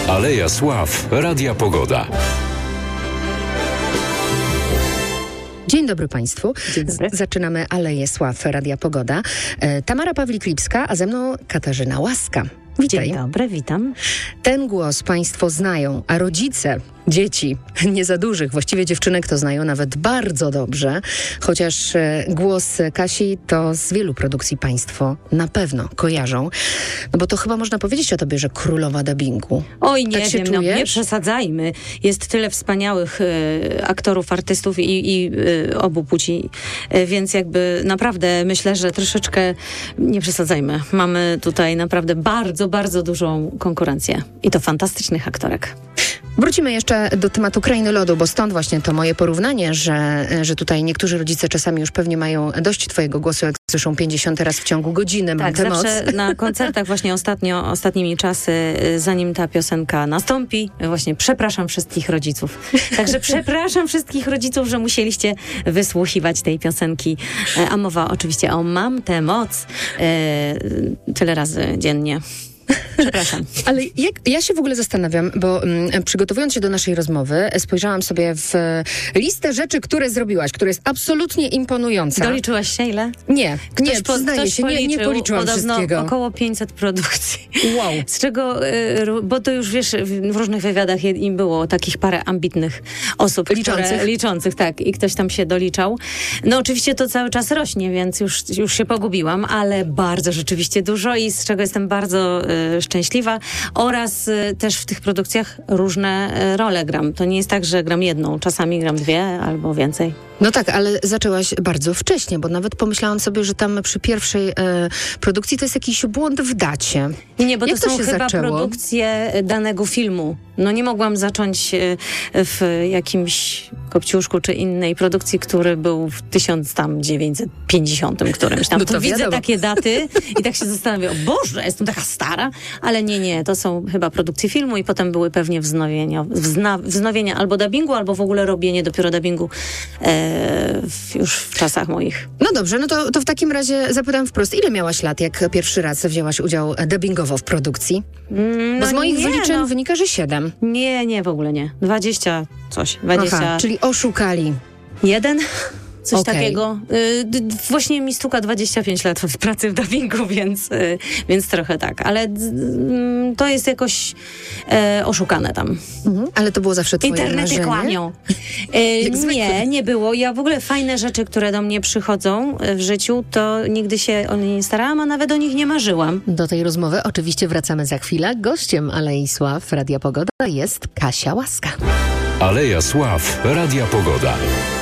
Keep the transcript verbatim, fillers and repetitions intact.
Aleja Sław, Radia Pogoda. Dzień dobry Państwu. Dzień dobry. Z- zaczynamy Aleję Sław, Radia Pogoda. E, Tamara Pawlik-Lipska, a ze mną Katarzyna Łaska. Witaj. Dzień dobry, witam. Ten głos Państwo znają, a rodzice dzieci, nie za dużych, właściwie dziewczynek to znają nawet bardzo dobrze, chociaż e, głos Kasi to z wielu produkcji Państwo na pewno kojarzą. No bo to chyba można powiedzieć o tobie, że królowa dubbingu. Oj, nie Tak się wiem, no, czujesz? nie przesadzajmy. Jest tyle wspaniałych e, aktorów, artystów i, i e, obu płci, e, więc jakby naprawdę myślę, że troszeczkę nie przesadzajmy. Mamy tutaj naprawdę bardzo, bardzo dużą konkurencję i to fantastycznych aktorek. Wrócimy jeszcze do tematu Krainy Lodu, bo stąd właśnie to moje porównanie, że, że tutaj niektórzy rodzice czasami już pewnie mają dość twojego głosu, jak słyszą pięćdziesiąty raz w ciągu godziny. Mam Tak, tę zawsze moc. na koncertach właśnie ostatnio, ostatnimi czasy, y, zanim ta piosenka nastąpi, właśnie przepraszam wszystkich rodziców. Także przepraszam wszystkich rodziców, że musieliście wysłuchiwać tej piosenki. E, A mowa oczywiście o Mam tę moc e, tyle razy dziennie. Przepraszam. Ale jak, ja się w ogóle zastanawiam, bo mm, przygotowując się do naszej rozmowy, spojrzałam sobie w e, listę rzeczy, które zrobiłaś, która jest absolutnie imponująca. Doliczyłaś się ile? Nie, nie, Ktoś po- przyznaję ktoś się, nie, nie policzył, policzyłam podobno wszystkiego. około pięćset produkcji. Wow. Z czego, y, ró- bo to już wiesz, w w różnych wywiadach je- im było takich parę ambitnych osób. Liczących? Które, liczących, tak. I ktoś tam się doliczał. No oczywiście to cały czas rośnie, więc już, już się pogubiłam, ale bardzo rzeczywiście dużo i z czego jestem bardzo y, szczęśliwa. Oraz y, też w tych produkcjach różne y, role gram. To nie jest tak, że gram jedną. Czasami gram dwie albo więcej. No tak, ale zaczęłaś bardzo wcześnie, bo nawet pomyślałam sobie, że tam przy pierwszej e, produkcji to jest jakiś błąd w dacie. Nie, nie, bo Jak to to są się chyba zaczęło? produkcje danego filmu. No nie mogłam zacząć e, w jakimś Kopciuszku czy innej produkcji, który był w tysiąc dziewięćset pięćdziesiątym którymś tam. No to to widzę wiadomo. takie daty i tak się zastanawiam, o Boże, jestem taka stara, ale nie, nie, to są chyba produkcje filmu i potem były pewnie wznowienia, wzna, wznowienia albo dubbingu, albo w ogóle robienie dopiero dubbingu e, w, już w czasach moich. No dobrze, no to, to w takim razie zapytam wprost, ile miałaś lat, jak pierwszy raz wzięłaś udział dubbingowo w produkcji? Mm, Bo z moich nie, wyliczeń no. wynika, że siedem. Nie, nie, w ogóle nie. dwadzieścia coś, dwadzieścia Aha, czyli oszukali. jeden? Coś Okej. takiego. Y, d- d- właśnie mi stuka dwadzieścia pięć lat w pracy w dubbingu, więc, y, więc trochę tak. Ale d- mm, to jest jakoś e, oszukane tam. Mhm. Ale to było zawsze twoje Internety marzenie? kłamią. E, Jak zwykle. nie, nie było. Ja w ogóle fajne rzeczy, które do mnie przychodzą e, w życiu, to nigdy się o nie nie starałam, a nawet o nich nie marzyłam. Do tej rozmowy oczywiście wracamy za chwilę. Gościem Alei Sław Radia Pogoda jest Kasia Łaska. Aleja Sław, Radia Pogoda.